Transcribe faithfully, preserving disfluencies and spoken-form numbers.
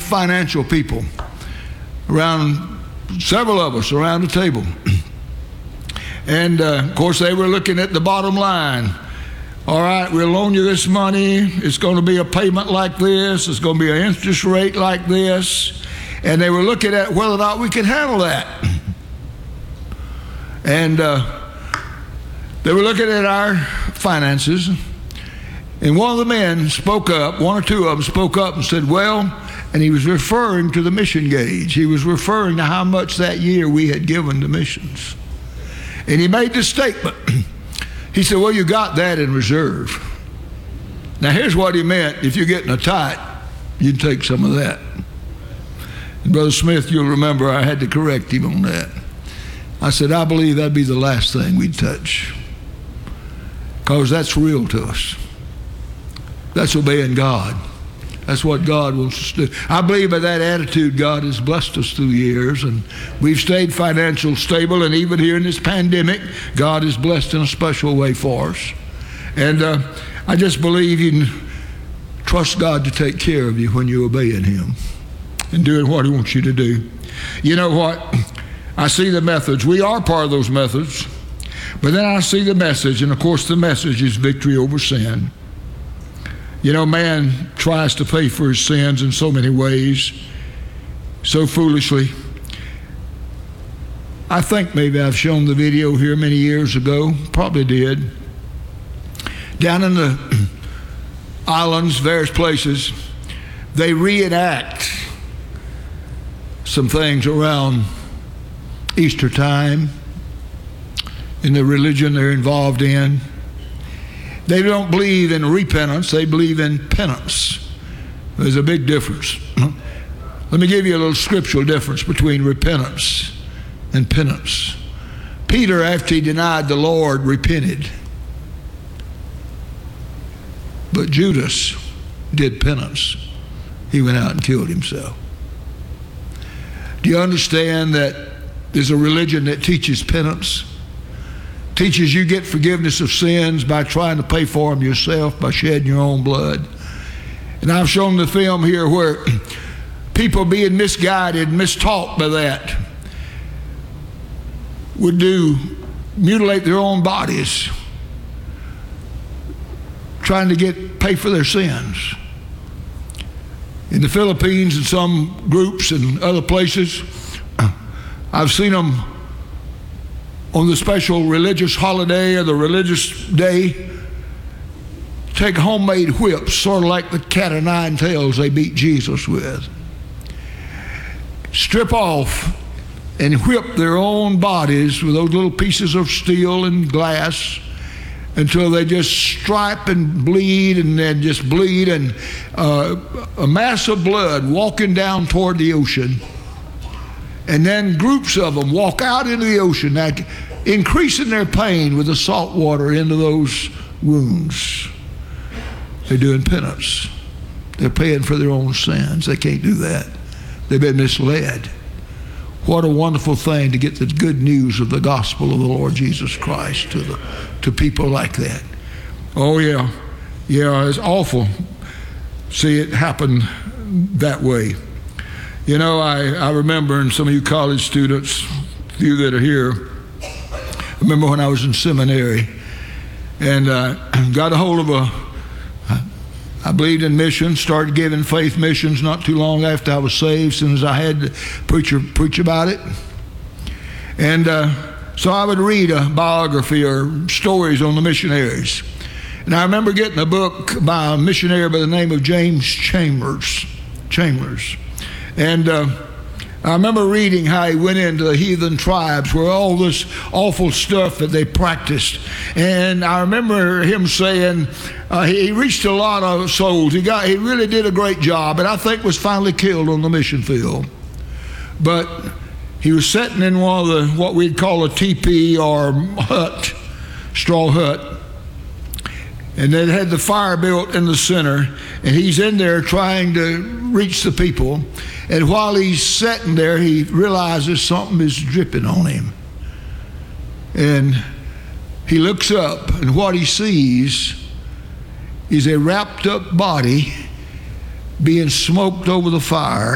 financial people around, several of us around the table. And, uh, of course, they were looking at the bottom line. All right, we'll loan you this money. It's going to be a payment like this. It's going to be an interest rate like this. And they were looking at whether or not we could handle that. And uh, they were looking at our finances. And one of the men spoke up, one or two of them spoke up and said, well, and he was referring to the mission gauge. He was referring to how much that year we had given to missions. And he made this statement. He said, well, you got that in reserve. Now, here's what he meant. If you're getting a tight, you can take some of that. And Brother Smith, you'll remember I had to correct him on that. I said, I believe that'd be the last thing we'd touch, because that's real to us. That's obeying God. That's what God wants us to do. I believe by that attitude, God has blessed us through the years, and we've stayed financial stable, and even here in this pandemic, God has blessed in a special way for us. And uh, I just believe you can trust God to take care of you when you're obeying Him and doing what He wants you to do. You know what? I see the methods. We are part of those methods. But then I see the message, and of course the message is victory over sin. You know, man tries to pay for his sins in so many ways, so foolishly. I think maybe I've shown the video here many years ago, probably did. Down in the islands, various places, they reenact some things around Easter time in the religion they're involved in. They don't believe in repentance, they believe in penance. There's a big difference. Let me give you a little scriptural difference between repentance and penance. Peter, after he denied the Lord, repented. But Judas did penance. He went out and killed himself. Do you understand that there's a religion that teaches penance? Teaches you get forgiveness of sins by trying to pay for them yourself, by shedding your own blood. And I've shown the film here where people being misguided, mistaught by that, would do, mutilate their own bodies, trying to get, pay for their sins. In the Philippines and some groups and other places, I've seen them on the special religious holiday or the religious day, take homemade whips, sort of like the cat o' nine tails they beat Jesus with. Strip off and whip their own bodies with those little pieces of steel and glass until they just stripe and bleed and then just bleed, and uh, a mass of blood walking down toward the ocean. And then groups of them walk out into the ocean, now, increasing their pain with the salt water into those wounds. They're doing penance. They're paying for their own sins. They can't do that. They've been misled. What a wonderful thing to get the good news of the gospel of the Lord Jesus Christ to the to people like that. Oh yeah, yeah, it's awful. See it happen that way. You know, I, I remember, and some of you college students, few that are here, I remember when I was in seminary and uh, got a hold of a, I believed in missions, started giving faith missions not too long after I was saved, as soon as I had to preach, preach about it. And uh, so I would read a biography or stories on the missionaries. And I remember getting a book by a missionary by the name of James Chambers. Chambers. And uh, I remember reading how he went into the heathen tribes where all this awful stuff that they practiced. And I remember him saying uh, he reached a lot of souls. He got, he really did a great job, and I think was finally killed on the mission field. But he was sitting in one of the, what we'd call a teepee or hut, straw hut. And they had the fire built in the center, and he's in there trying to reach the people. And while he's sitting there, he realizes something is dripping on him. And he looks up, and what he sees is a wrapped up body being smoked over the fire.